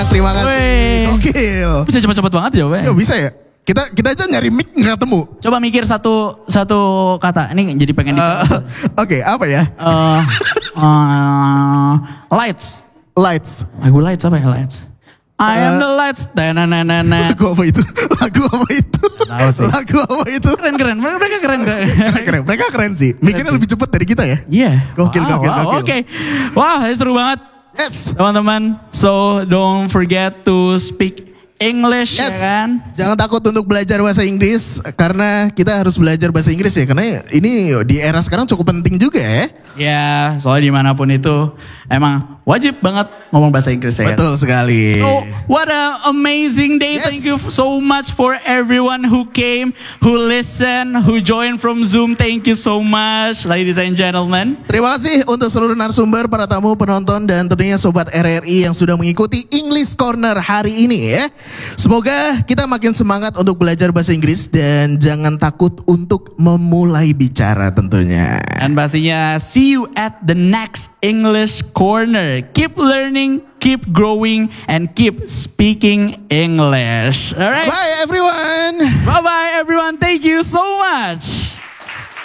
Terima kasih. Gokil. Bisa cepet-cepet banget ya, Pak. Ya bisa ya. Kita aja nyari mic nggak ketemu. Coba mikir satu kata. Ini jadi pengen dicoba. Oke, apa ya? Lights. Lights. Lagu Lights apa ya? Lights. I am the lights. Lagu apa itu? Lagu apa itu? Tahu sih. Lagu apa itu? Keren. Mereka keren. Keren. Mereka keren sih. Mikirnya lebih cepat dari kita ya. Iya. Gokil. Oke. Wah, seru banget. Yes. Teman-teman, so don't forget to speak English, Yes. ya kan? Jangan takut untuk belajar bahasa Inggris karena kita harus belajar bahasa Inggris ya, karena ini di era sekarang cukup penting juga ya. Ya, soalnya dimanapun itu emang wajib banget ngomong bahasa Inggris ya kan? Betul sekali. So, what an amazing day. Yes. Thank you so much for everyone who came, who listened, who joined from Zoom. Thank you so much, ladies and gentlemen. Terima kasih untuk seluruh narasumber, para tamu, penonton, dan tentunya Sobat RRI yang sudah mengikuti English Corner hari ini ya. Semoga kita makin semangat untuk belajar bahasa Inggris dan jangan takut untuk memulai bicara tentunya. Dan pastinya see you at the next English Corner. Keep learning, keep growing, and keep speaking English. All right? Bye everyone. Bye-bye everyone. Thank you so much.